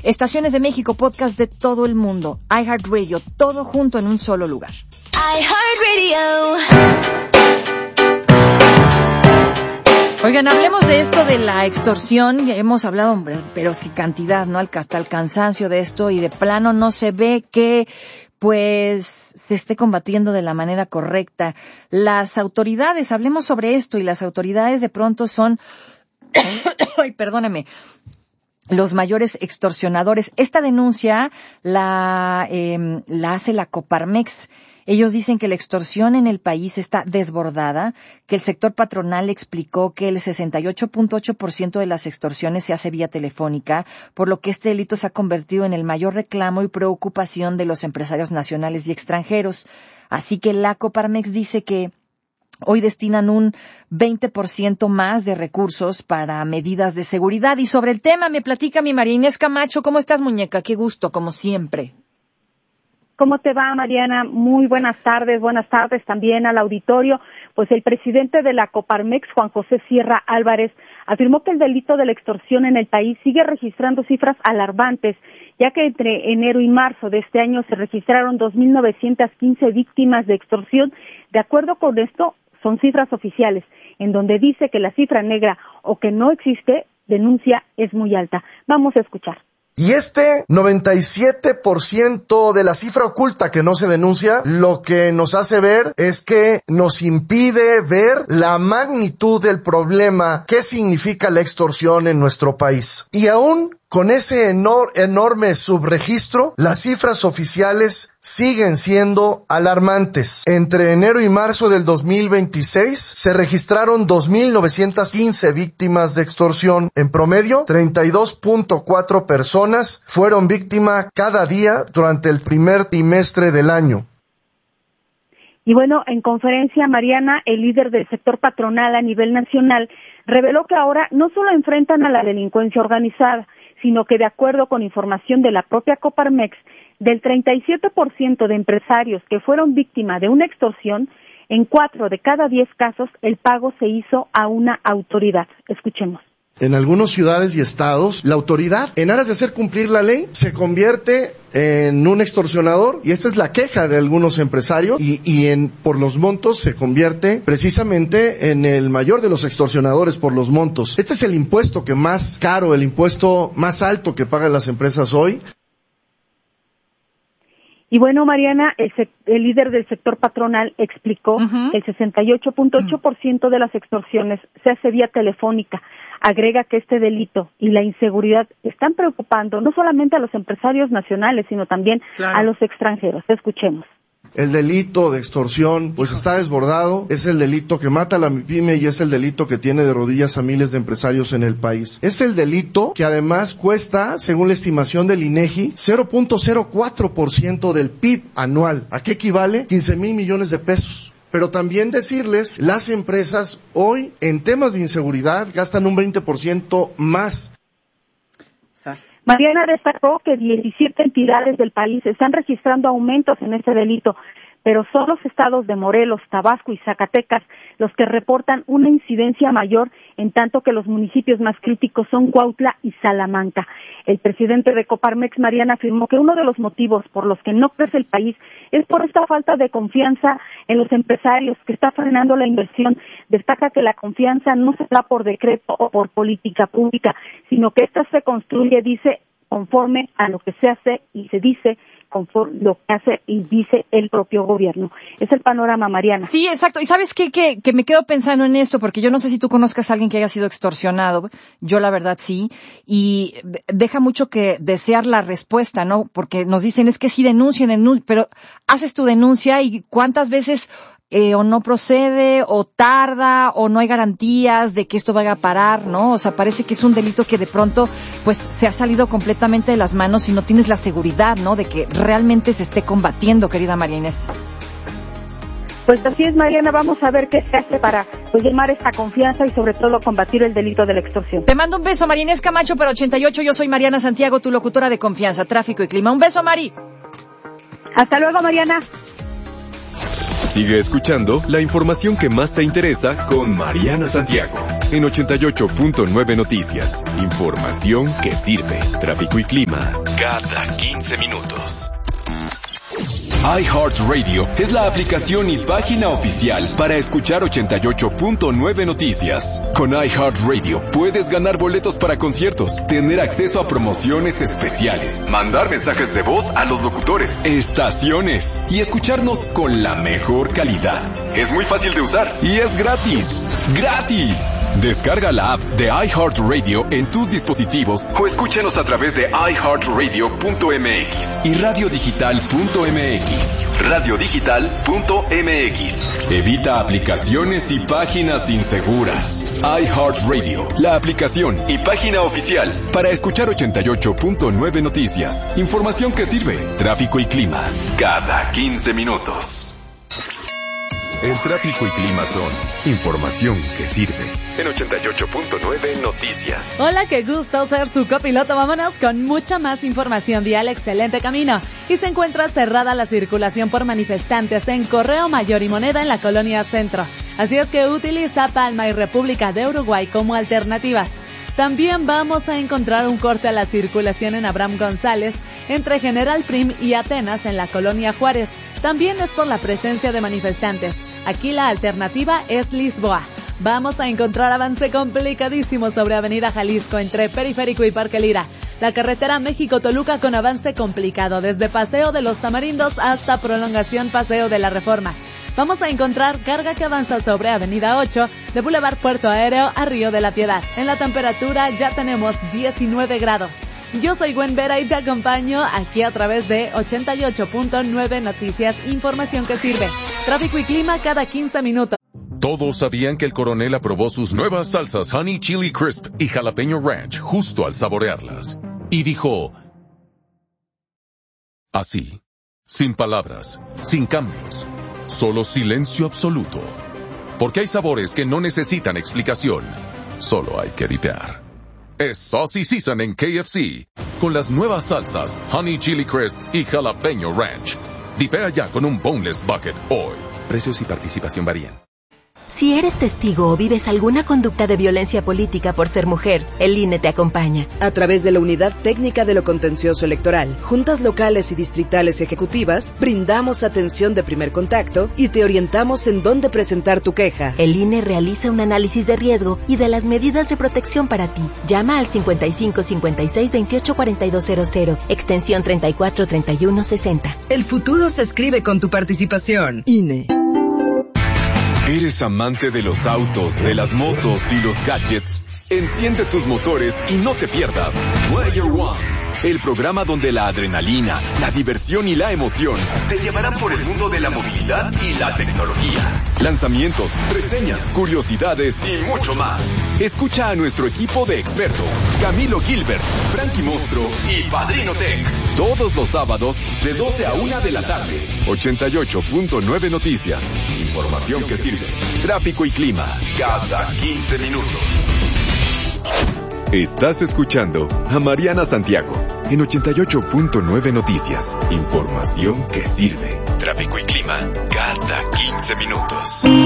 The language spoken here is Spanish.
Estaciones de México, podcast de todo el mundo, iHeartRadio, todo junto en un solo lugar. iHeartRadio. Oigan, hablemos de esto de la extorsión. Hemos hablado, pero sí cantidad, ¿no? Hasta el cansancio de esto, y de plano no se ve que pues se esté combatiendo de la manera correcta. Las autoridades, hablemos sobre esto, y las autoridades de pronto son, ay, perdóname, los mayores extorsionadores. Esta denuncia la hace la Coparmex. Ellos dicen que la extorsión en el país está desbordada, que el sector patronal explicó que el 68.8% de las extorsiones se hace vía telefónica, por lo que este delito se ha convertido en el mayor reclamo y preocupación de los empresarios nacionales y extranjeros. Así que la Coparmex dice que hoy destinan un 20% más de recursos para medidas de seguridad. Y sobre el tema me platica mi María Inés Camacho. ¿Cómo estás, muñeca? Qué gusto, como siempre. ¿Cómo te va, Mariana? Muy buenas tardes también al auditorio. Pues el presidente de la Coparmex, Juan José Sierra Álvarez, afirmó que el delito de la extorsión en el país sigue registrando cifras alarmantes, ya que entre enero y marzo de este año se registraron 2.915 víctimas de extorsión. De acuerdo con esto, son cifras oficiales, en donde dice que la cifra negra o que no existe denuncia es muy alta. Vamos a escuchar. Y este 97% de la cifra oculta que no se denuncia, lo que nos hace ver es que nos impide ver la magnitud del problema que significa la extorsión en nuestro país. Y aún con ese enorme subregistro, las cifras oficiales siguen siendo alarmantes. Entre enero y marzo del 2026 se registraron 2.915 víctimas de extorsión. En promedio, 32.4 personas fueron víctimas cada día durante el primer trimestre del año. Y bueno, en conferencia, Mariana, el líder del sector patronal a nivel nacional, reveló que ahora no solo enfrentan a la delincuencia organizada, sino que de acuerdo con información de la propia Coparmex, del 37% de empresarios que fueron víctimas de una extorsión, en 4 de cada 10 casos el pago se hizo a una autoridad. Escuchemos. En algunas ciudades y estados, la autoridad, en aras de hacer cumplir la ley, se convierte en un extorsionador, y esta es la queja de algunos empresarios, y por los montos se convierte precisamente en el mayor de los extorsionadores por los montos. Este es el impuesto que más caro, el impuesto más alto que pagan las empresas hoy. Y bueno, Mariana, el líder del sector patronal explicó que el 68.8% de las extorsiones se hace vía telefónica. Agrega que este delito y la inseguridad están preocupando no solamente a los empresarios nacionales, sino también a los extranjeros. Escuchemos. El delito de extorsión, pues está desbordado, es el delito que mata a la pyme y es el delito que tiene de rodillas a miles de empresarios en el país. Es el delito que además cuesta, según la estimación del INEGI, 0.04% del PIB anual. ¿A qué equivale? 15,000 millones de pesos. Pero también decirles, las empresas hoy en temas de inseguridad gastan un 20% más. Mariana destacó que 17 entidades del país están registrando aumentos en este delito, pero son los estados de Morelos, Tabasco y Zacatecas los que reportan una incidencia mayor, en tanto que los municipios más críticos son Cuautla y Salamanca. El presidente de Coparmex, Mariana, afirmó que uno de los motivos por los que no crece el país es por esta falta de confianza en los empresarios, que está frenando la inversión. Destaca que la confianza no se da por decreto o por política pública, sino que esta se construye, dice, conforme a lo que se hace y se dice, conforme lo que hace y dice el propio gobierno. Es el panorama, Mariana. Sí, exacto. Y ¿sabes qué? Que me quedo pensando en esto, porque yo no sé si tú conozcas a alguien que haya sido extorsionado. Yo la verdad sí. Y deja mucho que desear la respuesta, ¿no? Porque nos dicen, es que sí denuncien, pero haces tu denuncia y cuántas veces o no procede, o tarda, o no hay garantías de que esto vaya a parar, ¿no? O sea, parece que es un delito que de pronto, pues, se ha salido completamente de las manos y no tienes la seguridad, ¿no? De que realmente se esté combatiendo, querida María Inés. Pues así es, Mariana, vamos a ver qué se hace para llamar esta confianza y sobre todo combatir el delito de la extorsión. Te mando un beso, María Inés Camacho, para 88, yo soy Mariana Santiago, tu locutora de confianza, tráfico y clima. Un beso, Mari. Hasta luego, Mariana. Sigue escuchando la información que más te interesa con Mariana Santiago. en 88.9 Noticias. Información que sirve. Tráfico y clima cada 15 minutos. iHeartRadio es la aplicación y página oficial para escuchar 88.9 Noticias. Con iHeartRadio puedes ganar boletos para conciertos, tener acceso a promociones especiales, mandar mensajes de voz a los locutores, estaciones y escucharnos con la mejor calidad. Es muy fácil de usar y es gratis. ¡Gratis! Descarga la app de iHeartRadio en tus dispositivos o escúchanos a través de iHeartRadio.mx y radiodigital.mx. Radiodigital.mx. Evita aplicaciones y páginas inseguras. iHeartRadio, la aplicación y página oficial para escuchar 88.9 Noticias. Información que sirve. Tráfico y clima cada 15 minutos. El tráfico y clima son información que sirve. En 88.9 Noticias. Hola, qué gusto ser su copiloto. Vámonos con mucha más información vial. Excelente camino. Y se encuentra cerrada la circulación por manifestantes en Correo Mayor y Moneda en la Colonia Centro. Así es que utiliza Palma y República de Uruguay como alternativas. También vamos a encontrar un corte a la circulación en Abraham González entre General Prim y Atenas en la Colonia Juárez. También es por la presencia de manifestantes. Aquí la alternativa es Lisboa. Vamos a encontrar avance complicadísimo sobre Avenida Jalisco entre Periférico y Parque Lira. La carretera México-Toluca con avance complicado desde Paseo de los Tamarindos hasta Prolongación Paseo de la Reforma. Vamos a encontrar carga que avanza sobre Avenida 8 de Boulevard Puerto Aéreo a Río de la Piedad. En la temperatura ya tenemos 19 grados. Yo soy Gwen Vera y te acompaño aquí a través de 88.9 Noticias, información que sirve. Tráfico y clima cada 15 minutos. Todos sabían que el coronel aprobó sus nuevas salsas Honey Chili Crisp y Jalapeño Ranch justo al saborearlas. Y dijo, así, sin palabras, sin cambios, solo silencio absoluto. Porque hay sabores que no necesitan explicación, solo hay que dipear. Es Saucy Season en KFC, con las nuevas salsas Honey Chili Crisp y Jalapeño Ranch. Dipea ya con un Boneless Bucket hoy. Precios y participación varían. Si eres testigo o vives alguna conducta de violencia política por ser mujer, el INE te acompaña. A través de la Unidad Técnica de lo Contencioso Electoral, juntas locales y distritales ejecutivas, brindamos atención de primer contacto y te orientamos en dónde presentar tu queja. El INE realiza un análisis de riesgo y de las medidas de protección para ti. Llama al 55 56 28 4200, extensión 34 31 60. El futuro se escribe con tu participación. INE. ¿Eres amante de los autos, de las motos y los gadgets? Enciende tus motores y no te pierdas Player One, el programa donde la adrenalina, la diversión y la emoción te llevarán por el mundo de la movilidad y la tecnología. Lanzamientos, reseñas, curiosidades y mucho más. Escucha a nuestro equipo de expertos, Camilo Gilbert, Frankie Monstro y Padrino Tech. Todos los sábados de 12 a 1 de la tarde. 88.9 Noticias. Información que sirve. Tráfico y clima cada 15 minutos. Estás escuchando a Mariana Santiago en 88.9 Noticias. Información que sirve. Tráfico y clima cada 15 minutos.